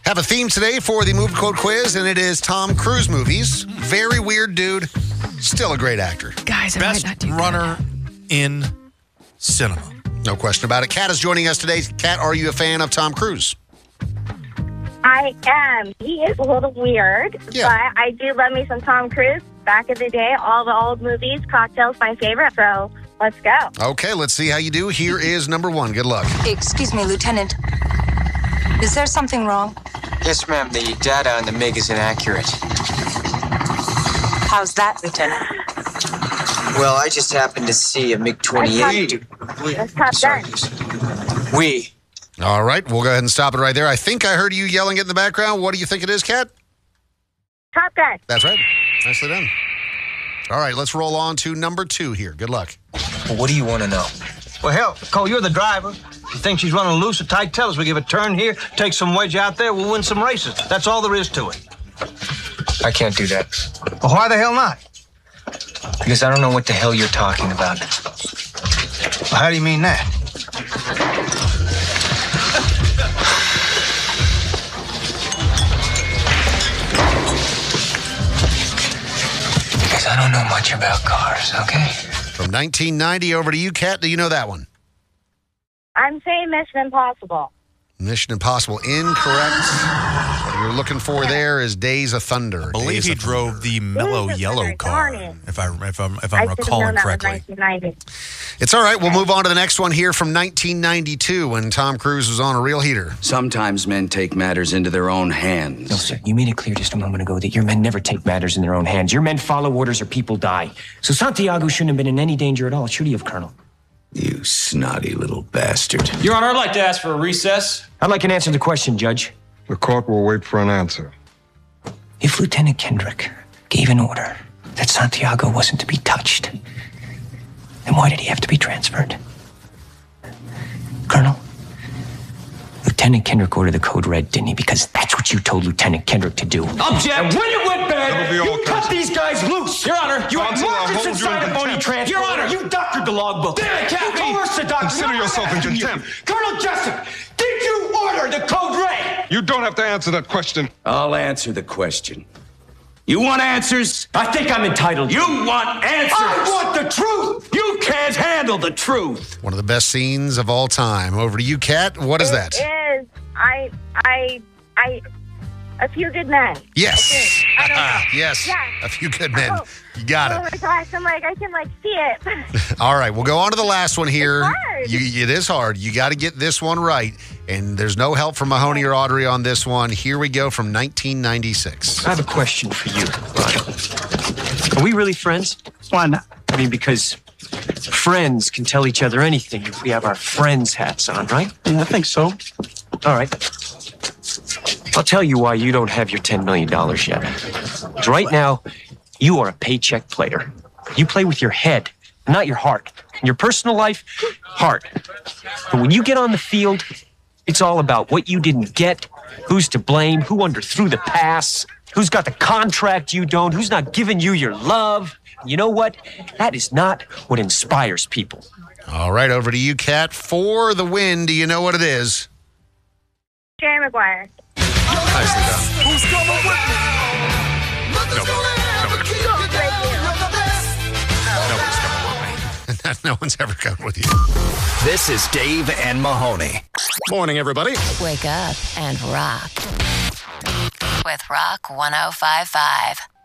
Have a theme today for the movie quote quiz, and it is Tom Cruise movies. Very weird dude, still a great actor. Guys, I Best might not do runner in cinema. No question about it. Kat is joining us today. Kat, are you a fan of Tom Cruise? I am. He is a little weird, Yeah. but I do love me some Tom Cruise. Back in the day, all the old movies, Cocktail's my favorite, so let's go. Okay, let's see how you do. Here is number one. Good luck. Excuse me, Lieutenant. Is there something wrong? Yes, ma'am. The data on the MiG is inaccurate. How's that, Lieutenant? Well, I just happened to see a MiG-28. Let's Top Gun. We. All right, we'll go ahead and stop it right there. I think I heard you yelling it in the background. What do you think it is, Kat? Top Gun. That's right. Nicely done. All right, let's roll on to number two here. Good luck. Well, what do you want to know? Well, hell, Cole, you're the driver. If you think she's running loose or tight, tell us. We give a turn here, take some wedge out there, we'll win some races. That's all there is to it. I can't do that. Well, why the hell not? Because I don't know what the hell you're talking about. Well, how do you mean that? Because I don't know much about cars, okay? From 1990 over to you, Kat. Do you know that one? I'm saying Mission Impossible. Mission Impossible, incorrect. What you're looking for there is Days of Thunder. I believe he drove the mellow Days of yellow Thunder, car, darn it. if I'm I should have recalling known that was correctly. 1990. It's all right. We'll move on to the next one here from 1992 when Tom Cruise was on a real heater. Sometimes men take matters into their own hands. No, sir. You made it clear just a moment ago that your men never take matters in their own hands. Your men follow orders or people die. So Santiago shouldn't have been in any danger at all, should he have, Colonel? You snotty little bastard. Your Honor, I'd like to ask for a recess. I'd like an answer to the question, Judge. The court will wait for an answer. If Lieutenant Kendrick gave an order that Santiago wasn't to be touched, then why did he have to be transferred? Colonel, Lieutenant Kendrick ordered the code red, didn't he? Because that's what you told Lieutenant Kendrick to do. Object! And when it went bad, That'll be all, you cut Counsel. these guys loose. Your Honor, You had Counsel, I'll markers hold you inside in a phony contempt. transfer. Your Honor. You doctored the logbook. Damn it, Captain. You coerced the doctor. Consider yourself in contempt. Colonel Jessup, did you order the code red? You don't have to answer that question. I'll answer the question. You want answers? I think I'm entitled. You want answers? I want the truth. You can't handle the truth. One of the best scenes of all time. Over to you, Kat. What is that? It is. A Few Good Men. Yes. I don't know. Yes. Yeah. A Few Good Men. Oh. You got Oh it. my gosh, I can see it. All right, we'll go on to the last one here. It's hard. It is hard. You got to get this one right. And there's no help from Mahoney or Audrey on this one. Here we go from 1996. I have a question for you, Ron. Are we really friends? Why not? I mean, because friends can tell each other anything if we have our friends hats on, right? Yeah, I think so. All right. I'll tell you why you don't have your $10 million yet. 'Cause right now, you are a paycheck player. You play with your head, not your heart. In your personal life, heart. But when you get on the field, it's all about what you didn't get, who's to blame, who underthrew the pass, who's got the contract you don't, who's not giving you your love. You know what? That is not what inspires people. All right, over to you, Kat. For the win, do you know what it is? Jerry Maguire. Nicely done. Who's coming with me? No one's ever come with you. This is Dave and Mahoney. Morning, everybody. Wake up and rock with Rock 105.5.